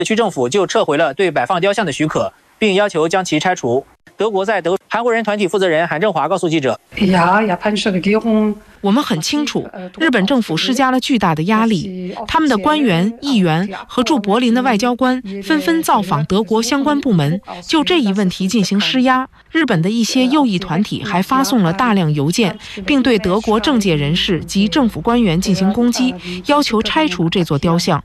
区政府就撤回了对摆放雕像的许可，并要求将其拆除。德国在德韩国人团体负责人韩正华告诉记者：“ 我们很清楚，日本政府施加了巨大的压力。他们的官员、议员和驻柏林的外交官纷纷造访德国相关部门，就这一问题进行施压。日本的一些右翼团体还发送了大量邮件，并对德国政界人士及政府官员进行攻击，要求拆除这座雕像。”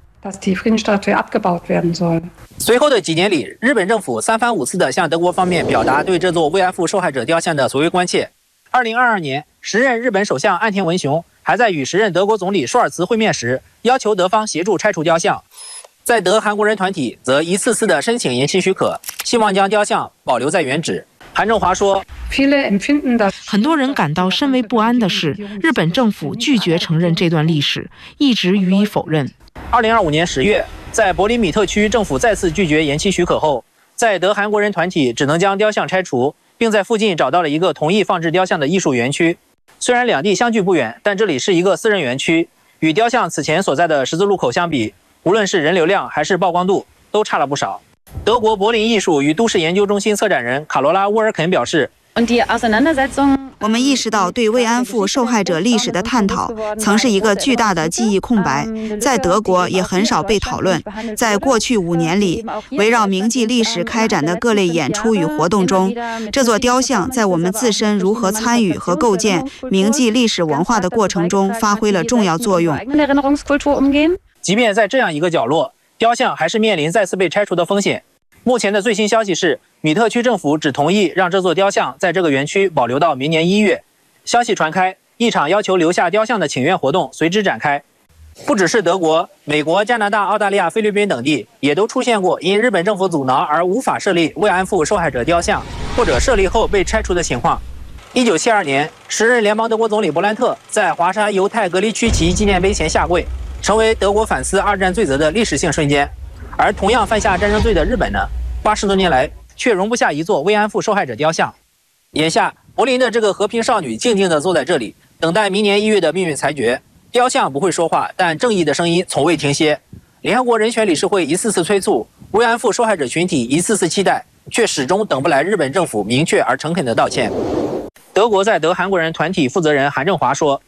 随后的几年里，日本政府三番五次地向德国方面表达对这座慰安妇受害者雕像的所谓关切。2022年，时任日本首相岸田文雄还在与时任德国总理舒尔茨会面时，要求德方协助拆除雕像。在德韩国人团体则一次次地申请延期许可，希望将雕像保留在原址。韩正华说：“ 很多人感到甚为不安的是，日本政府拒绝承认这段历史，一直予以否认。” 2025年10月，在柏林米特区政府再次拒绝延期许可后，在德韩国人团体只能将雕像拆除，并在附近找到了一个同意放置雕像的艺术园区。虽然两地相距不远，但这里是一个私人园区，与雕像此前所在的十字路口相比，无论是人流量还是曝光度，都差了不少。德国柏林艺术与都市研究中心策展人卡罗拉·沃尔肯表示：“ 我们意识到，对慰安妇受害者历史的探讨曾是一个巨大的记忆空白，在德国也很少被讨论。在过去5年里，围绕铭记历史开展的各类演出与活动中，这座雕像在我们自身如何参与和构建铭记历史文化的过程中发挥了重要作用。 即便在这样一个角落，雕像还是面临再次被拆除的风险。目前的最新消息是，米特区政府只同意让这座雕像在这个园区保留到明年1月。消息传开，一场要求留下雕像的请愿活动随之展开。不只是德国、美国、加拿大、澳大利亚、菲律宾等地，也都出现过因日本政府阻挠而无法设立慰安妇受害者雕像，或者设立后被拆除的情况。1972年，时任联邦德国总理伯兰特在华沙犹太隔离区起义纪念碑前下跪，成为德国反思二战罪责的历史性瞬间。而同样犯下战争罪的日本呢，80多年来却容不下一座慰安妇受害者雕像。眼下，柏林的这个和平少女静静地坐在这里，等待明年1月的命运裁决。雕像不会说话，但正义的声音从未停歇。联合国人权理事会一次次催促，慰安妇受害者群体一次次期待，却始终等不来日本政府明确而诚恳的道歉。德国在德韩国人团体负责人韩正华说：“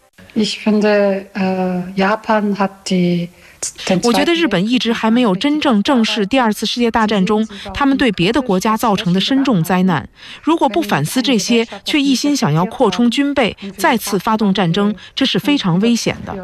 我觉得日本一直还没有真正正视第2次世界大战中他们对别的国家造成的深重灾难。如果不反思这些，却一心想要扩充军备，再次发动战争，这是非常危险的。”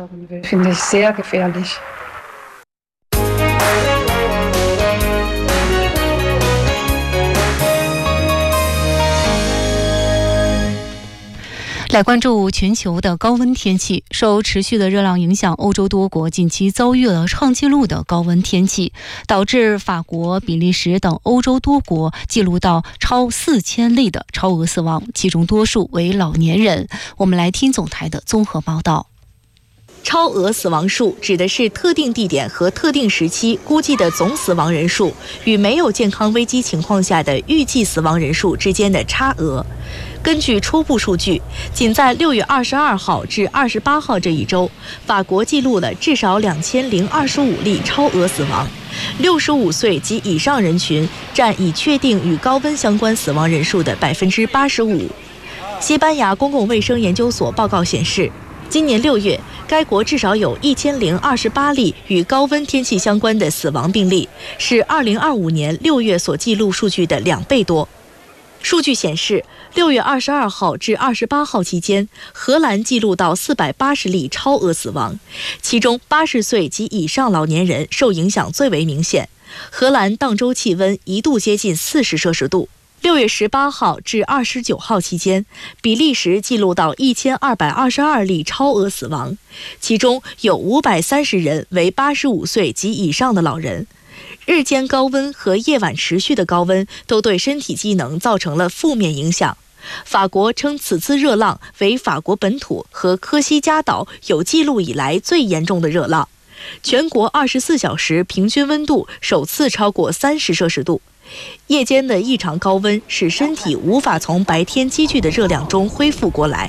来关注全球的高温天气。受持续的热浪影响，欧洲多国近期遭遇了创纪录的高温天气，导致法国、比利时等欧洲多国记录到超4000例的超额死亡，其中多数为老年人。我们来听总台的综合报道。超额死亡数指的是特定地点和特定时期估计的总死亡人数与没有健康危机情况下的预计死亡人数之间的差额。根据初步数据，仅在6月22号至28号这一周，法国记录了至少2025例超额死亡。65岁及以上人群占已确定与高温相关死亡人数的85%。西班牙公共卫生研究所报告显示，今年6月，该国至少有1028例与高温天气相关的死亡病例，是2025年6月所记录数据的2倍多。数据显示，6月22号至28号期间，荷兰记录到480例超额死亡，其中80岁及以上老年人受影响最为明显。荷兰当周气温一度接近40摄氏度。6月18号至29号期间，比利时记录到1222例超额死亡，其中有530人为85岁及以上的老人。日间高温和夜晚持续的高温都对身体机能造成了负面影响。法国称此次热浪为法国本土和科西嘉岛有记录以来最严重的热浪，全国24小时平均温度首次超过30摄氏度。夜间的异常高温使身体无法从白天积聚的热量中恢复过来。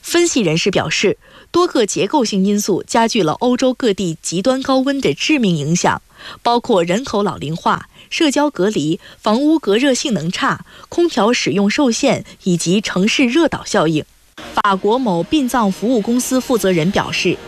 分析人士表示，多个结构性因素加剧了欧洲各地极端高温的致命影响，包括人口老龄化、社交隔离、房屋隔热性能差、空调使用受限以及城市热岛效应。法国某殡葬服务公司负责人表示，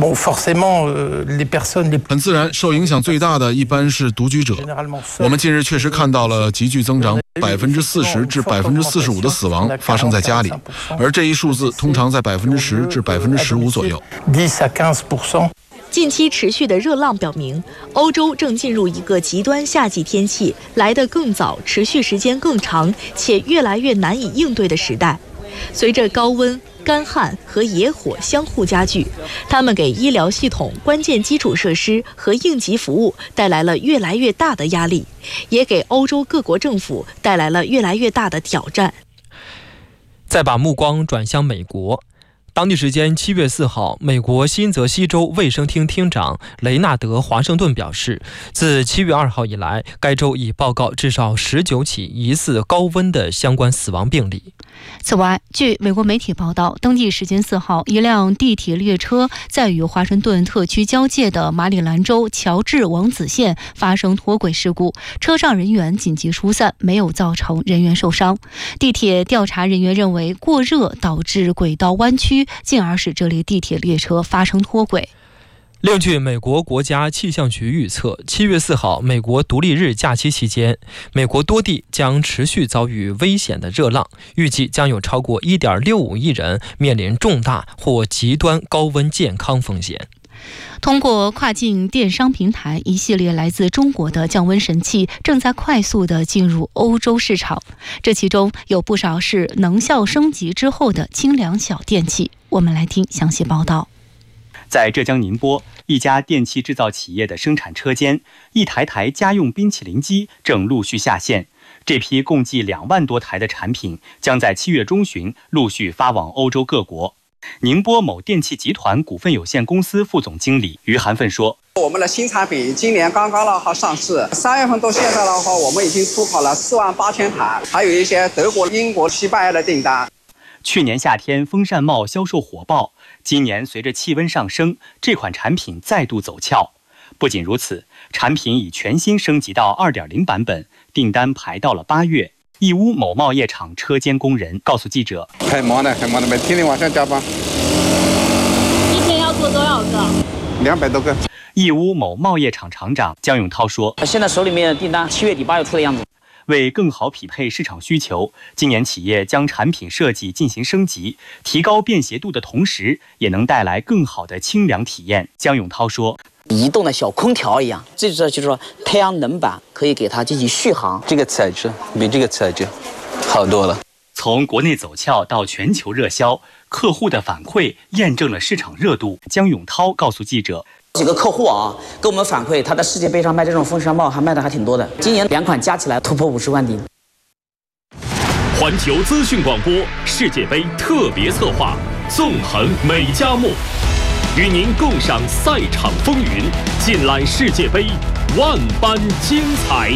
很自然，受影响最大的一般是独居者。我们近日确实看到了急剧增长，40%至45%的死亡发生在家里，而这一数字通常在10%至15%左右。 近期持续的热浪表明，欧洲正进入一个极端夏季天气来得更早、持续时间更长且越来越难以应对的时代。随着高温、干旱和野火相互加剧，它们给医疗系统、关键基础设施和应急服务带来了越来越大的压力，也给欧洲各国政府带来了越来越大的挑战。 再把目光转向美国。当地时间7月4号，美国新泽西州卫生厅厅长雷纳德·华盛顿表示，自7月2号以来，该州已报告至少19起疑似高温的相关死亡病例。 此外，据美国媒体报道，当地时间4号，一辆地铁列车在与华盛顿特区交界的马里兰州乔治王子县发生脱轨事故，车上人员紧急疏散，没有造成人员受伤。地铁调查人员认为，过热导致轨道弯曲，进而使这列地铁列车发生脱轨。 另据美国国家气象局预测，7月4号美国独立日假期期间，美国多地将持续遭遇危险的热浪，预计将有超过 1.65 亿人面临重大或极端高温健康风险。 通过跨境电商平台，一系列来自中国的降温神器正在快速地进入欧洲市场，这其中有不少是能效升级之后的清凉小电器。我们来听详细报道。 在浙江宁波，一家电器制造企业的生产车间，一台台家用冰淇淋机正陆续下线。这批共计2万多台的产品将在7月中旬陆续发往欧洲各国。宁波某电器集团股份有限公司副总经理于寒奋说， 我们的新产品今年刚刚2号上市，3月份到现在的话，我们已经出口了48000台，还有一些德国、英国、西班牙的订单。 去年夏天风扇帽销售火爆，今年随着气温上升，这款产品再度走俏。不仅如此，产品已全新升级到 2.0 版本，订单排到了8月。义乌某贸业厂车间工人告诉记者， 很忙的，每天晚上加班。 一天要做多少个 ？200多个。 义乌某贸业厂厂长姜永涛说， 现在手里面的订单7月底8月初的样子。 为更好匹配市场需求，今年企业将产品设计进行升级，提高便携度的同时，也能带来更好的清凉体验。姜永涛说， 移动的小空调一样，这就是说太阳能板可以给它进行续航。 这个材质比这个材质好多了。 从国内走俏到全球热销，客户的反馈验证了市场热度。姜永涛告诉记者， 几个客户啊，跟我们反馈，他在世界杯上卖这种风扇帽还卖的还挺多的。今年2款加起来突破50万顶。 环球资讯广播世界杯特别策划，纵横每家幕，与您共赏赛场风云，尽览世界杯万般精彩。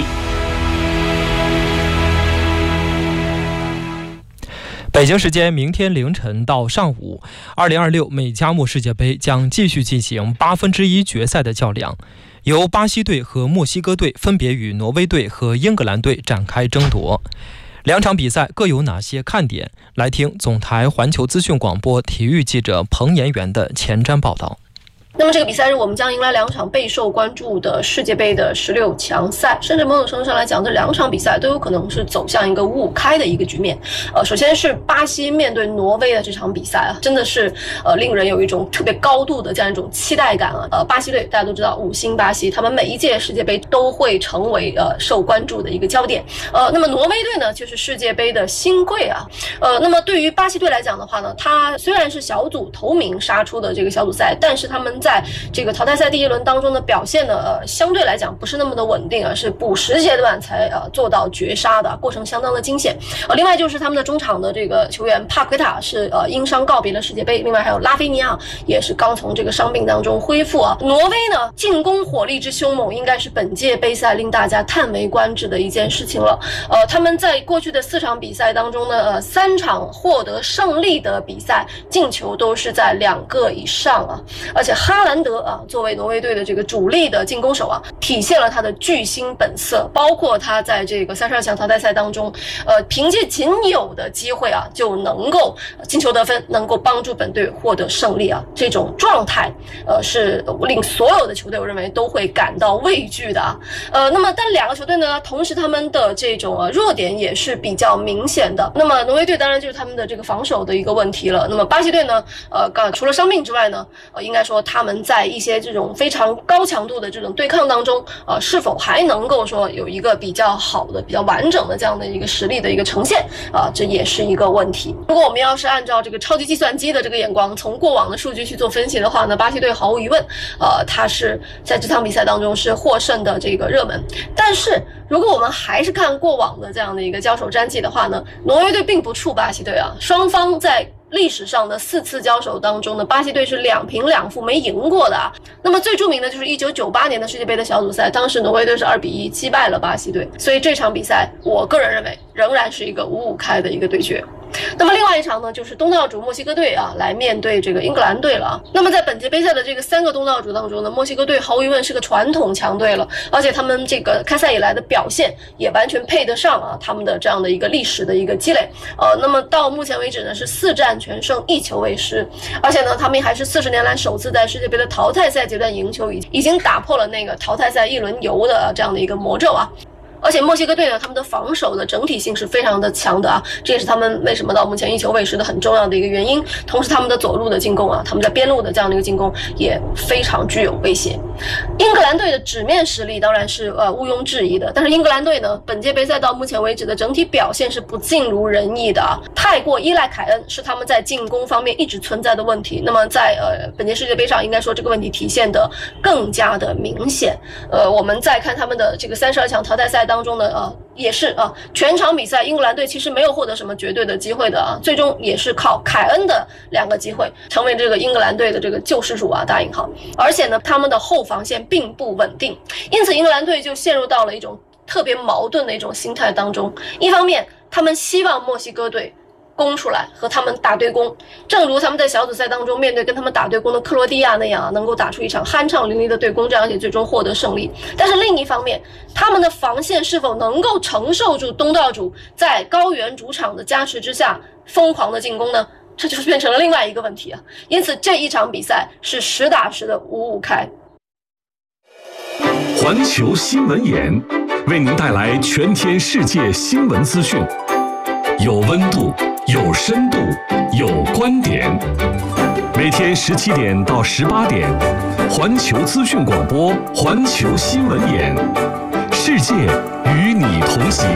北京时间明天凌晨到上午，2026美加墨世界杯将继续进行1/8决赛的较量，由巴西队和墨西哥队分别与挪威队和英格兰队展开争夺。2场比赛各有哪些看点？来听总台环球资讯广播体育记者彭延元的前瞻报道。 那么这个比赛日我们将迎来2场备受关注的世界杯的16强赛，甚至某种程度上来讲，这2场比赛都有可能是走向一个5-5开的一个局面。首先是巴西面对挪威的这场比赛啊，真的是令人有一种特别高度的这样一种期待感啊。巴西队大家都知道5星巴西，他们每一届世界杯都会成为受关注的一个焦点。那么挪威队呢，就是世界杯的新贵啊。那么对于巴西队来讲的话呢，他虽然是小组头名杀出的这个小组赛，但是他们在在这个淘汰赛第一轮当中的表现呢，相对来讲不是那么的稳定啊，是补时阶段才做到绝杀的，过程相当的惊险。另外就是他们的中场的这个球员帕奎塔是因伤告别了世界杯，另外还有拉菲尼亚也是刚从这个伤病当中恢复啊。挪威呢进攻火力之凶猛，应该是本届杯赛令大家叹为观止的一件事情了。他们在过去的4场比赛当中呢，3场获得胜利的比赛进球都是在2个以上啊，而且哈兰德作为挪威队的这个主力的进攻手体现了他的巨星本色，包括他在这个32强淘汰赛当中，凭借仅有的机会就能够进球得分，能够帮助本队获得胜利这种状态是令所有的球队我认为都会感到畏惧的那么但2个球队呢，同时他们的这种弱点也是比较明显的。那么挪威队当然就是他们的这个防守的一个问题了。那么巴西队呢，除了伤病之外呢，应该说他们在一些这种非常高强度的这种对抗当中，是否还能够说有一个比较好的、比较完整的这样的一个实力的一个呈现这也是一个问题。如果我们要是按照这个超级计算机的这个眼光，从过往的数据去做分析的话呢，巴西队毫无疑问，他是在这场比赛当中是获胜的这个热门。但是如果我们还是看过往的这样的一个交手战绩的话呢，挪威队并不怵巴西队双方在历史上的4次交手当中呢，巴西队是2平2负没赢过的那么最著名的就是1998年的世界杯的小组赛，当时挪威队是2-1击败了巴西队。所以这场比赛我个人认为仍然是一个5-5开的一个对决。那么另外一场呢，就是东道主墨西哥队来面对这个英格兰队了那么在本届杯赛的这个3个东道主当中呢，墨西哥队毫无疑问是个传统强队了，而且他们这个开赛以来的表现也完全配得上他们的这样的一个历史的一个积累那么到目前为止呢是4战全胜1球未失，而且呢他们还是40年来首次在世界杯的淘汰赛阶段赢球，已经打破了那个淘汰赛1轮游的这样的一个魔咒而且墨西哥队呢，他们的防守的整体性是非常的强的这也是他们为什么到目前1球未失的很重要的一个原因。同时他们的左路的进攻他们在边路的这样的一个进攻也非常具有威胁。英格兰队的纸面实力当然是毋庸置疑的，但是英格兰队呢，本届杯赛到目前为止的整体表现是不尽如人意的太过依赖凯恩是他们在进攻方面一直存在的问题。那么在本届世界杯上，应该说这个问题体现的更加的明显。我们再看他们的这个32强淘汰赛当中呢，也是全场比赛英格兰队其实没有获得什么绝对的机会的最终也是靠凯恩的2个机会成为这个英格兰队的这个救世主大引号。而且呢，他们的后防线并不稳定，因此英格兰队就陷入到了一种特别矛盾的一种心态当中。一方面，他们希望墨西哥队攻出来和他们打对攻，正如他们在小组赛当中面对跟他们打对攻的克罗地亚那样能够打出一场酣畅淋漓的对攻战，而且最终获得胜利。但是另一方面，他们的防线是否能够承受住东道主在高原主场的加持之下疯狂的进攻呢？这就是变成了另外一个问题因此这一场比赛是10打10的5-5开。 环球新闻眼为您带来全天世界新闻资讯，有温度，有深度，有观点。每天17点到18点，环球资讯广播，环球新闻眼，世界与你同行。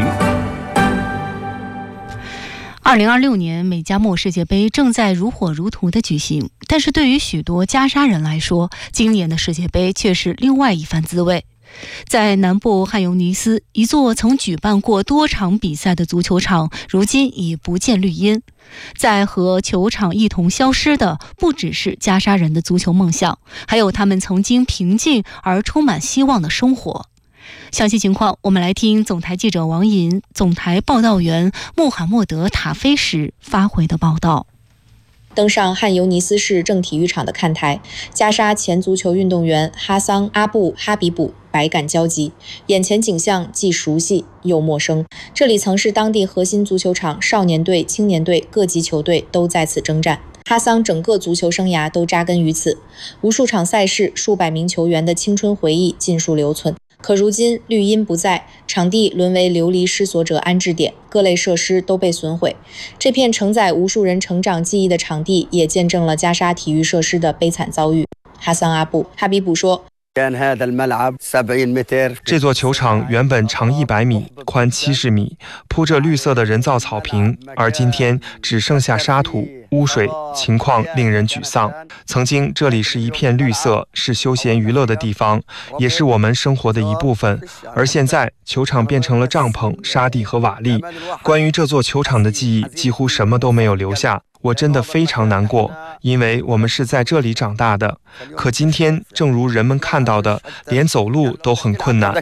2026年美加墨世界杯正在如火如荼的举行，但是对于许多加沙人来说，今年的世界杯却是另外一番滋味。在南部汉尤尼斯，一座曾举办过多场比赛的足球场，如今已不见绿荫。在和球场一同消失的，不只是加沙人的足球梦想，还有他们曾经平静而充满希望的生活。详细情况，我们来听总台记者王银、总台报道员穆罕默德·塔菲什发回的报道。 登上汉尤尼斯市正体育场的看台，加沙前足球运动员哈桑·阿布·哈比卜百感交集，眼前景象既熟悉又陌生。这里曾是当地核心足球场，少年队、青年队各级球队都在此征战。哈桑整个足球生涯都扎根于此，无数场赛事、数百名球员的青春回忆尽数留存。可如今绿荫不在，场地沦为流离失所者安置点，各类设施都被损毁。这片承载无数人成长记忆的场地，也见证了加沙体育设施的悲惨遭遇。哈桑阿布哈比卜说， 这座球场原本长100米，宽70米，铺着绿色的人造草坪，而今天只剩下沙土、污水，情况令人沮丧。曾经这里是一片绿色，是休闲娱乐的地方，也是我们生活的一部分。而现在，球场变成了帐篷、沙地和瓦砾。关于这座球场的记忆，几乎什么都没有留下。我真的非常难过，因为我们是在这里长大的。可今天，正如人们看到的，连走路都很困难。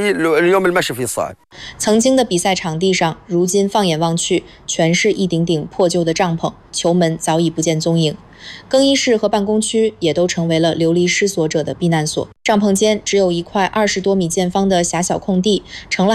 曾经的比赛场地上，如今放眼望去，全是一顶顶破旧的帐篷，球门早已不见踪影。更衣室和办公区也都成为了流离失所者的避难所。帐篷间只有一块20多米见方的狭小空地，成了